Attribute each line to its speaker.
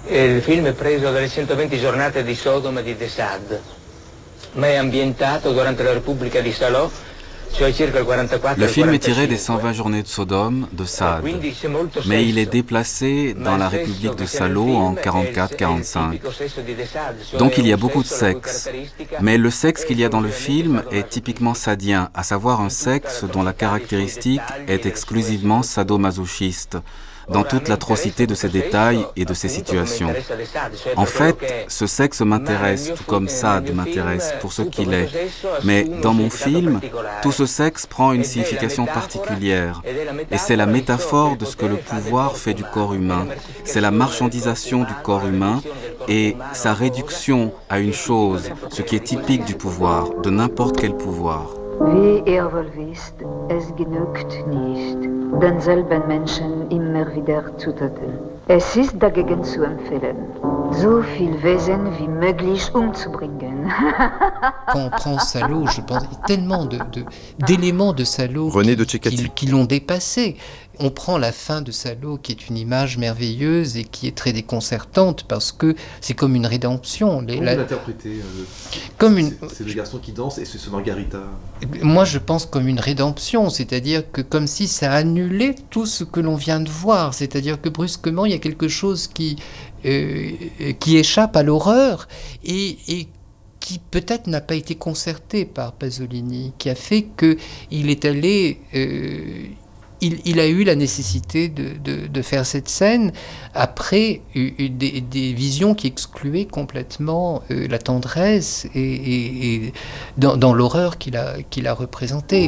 Speaker 1: Il film è preso dalle 120 giornate di Sodoma di De Sade, ma è ambientato durante la Repubblica di Salò, cioè circa il 44
Speaker 2: Le
Speaker 1: e il
Speaker 2: film est tiré des
Speaker 1: 45.
Speaker 2: 120 journées de Sodome de Sade,
Speaker 1: Quindi c'è molto
Speaker 2: mais il est
Speaker 1: sesso,
Speaker 2: déplacé
Speaker 1: ma
Speaker 2: dans
Speaker 1: il
Speaker 2: la
Speaker 1: sesso
Speaker 2: République
Speaker 1: che
Speaker 2: de
Speaker 1: c'è nel
Speaker 2: Salo en
Speaker 1: film è il
Speaker 2: 44-45.
Speaker 1: tipico sesso di De Sade, cioè
Speaker 2: Donc il y a
Speaker 1: un
Speaker 2: beaucoup de
Speaker 1: sesso la cui
Speaker 2: sexe.
Speaker 1: caratteristica
Speaker 2: Mais le sexe
Speaker 1: è
Speaker 2: qu'il y a dans le
Speaker 1: esclusivamente
Speaker 2: film est typiquement
Speaker 1: sadomasochista.
Speaker 2: sadien, à savoir un
Speaker 1: In tutta
Speaker 2: sexe dont la
Speaker 1: l'atrocità dei suoi
Speaker 2: caractéristique
Speaker 1: dettagli
Speaker 2: est
Speaker 1: e delle sue
Speaker 2: exclusivement
Speaker 1: sfumature.
Speaker 2: sadomasochiste, dans
Speaker 1: Ora, a
Speaker 2: toute
Speaker 1: me interessa
Speaker 2: l'atrocité de
Speaker 1: questo
Speaker 2: ses détails
Speaker 1: sesso
Speaker 2: et de ses
Speaker 1: appunto come
Speaker 2: situations.
Speaker 1: interessa De Sade, cioè
Speaker 2: En
Speaker 1: per quello
Speaker 2: fait,
Speaker 1: che è.
Speaker 2: ce sexe
Speaker 1: Ma
Speaker 2: m'intéresse, tout comme
Speaker 1: nel
Speaker 2: Sade
Speaker 1: mio film
Speaker 2: m'intéresse pour ce
Speaker 1: tutto
Speaker 2: qu'il
Speaker 1: questo
Speaker 2: est.
Speaker 1: sesso
Speaker 2: Mais
Speaker 1: assume un
Speaker 2: dans mon
Speaker 1: significato
Speaker 2: film, tout
Speaker 1: particolare
Speaker 2: ce sexe prend une
Speaker 1: ed è la
Speaker 2: signification
Speaker 1: metafora
Speaker 2: particulière.
Speaker 1: ed è la
Speaker 2: Et c'est la
Speaker 1: metafora di ciò che
Speaker 2: métaphore
Speaker 1: il
Speaker 2: de ce que le
Speaker 1: potere fa del
Speaker 2: pouvoir
Speaker 1: corpo
Speaker 2: fait du corps
Speaker 1: umano, è la
Speaker 2: humain. C'est la
Speaker 1: mercificazione del corpo
Speaker 2: marchandisation du
Speaker 1: umano,
Speaker 2: corps
Speaker 1: la
Speaker 2: humain
Speaker 1: riduzione del corpo
Speaker 2: et
Speaker 1: umano
Speaker 2: sa
Speaker 1: a cosa
Speaker 2: réduction à une
Speaker 1: che è tipico
Speaker 2: chose,
Speaker 1: del
Speaker 2: ce
Speaker 1: potere
Speaker 2: qui est
Speaker 1: di
Speaker 2: typique du
Speaker 1: qualsiasi
Speaker 2: pouvoir,
Speaker 1: potere.
Speaker 2: de n'importe quel pouvoir.
Speaker 3: Wie ihr wohl wisst, es genügt nicht, denselben Menschen immer wieder zu töten. Es ist dagegen zu empfehlen, so viel Wesen wie möglich umzubringen.
Speaker 4: Quand on prend Salo, je pense, il y a tellement d'éléments de Salo
Speaker 5: René de Cecchetti.
Speaker 4: qui l'ont dépassé. On prend la fin de Salo, qui est une image merveilleuse et qui est très déconcertante parce que c'est comme une rédemption.
Speaker 6: Comment vous l'interprétez C'est le garçon qui danse et c'est ce Margarita.
Speaker 4: Moi, je pense comme une rédemption, c'est-à-dire que comme si ça annulait tout ce que l'on vient de voir. C'est-à-dire que brusquement, il y a quelque chose qui échappe à l'horreur et qui peut-être n'a pas été concerté par Pasolini, qui a fait qu'il est allé... Il a eu la nécessité de faire cette scène après des visions qui excluaient complètement la tendresse et dans l'horreur qu'il a représentée.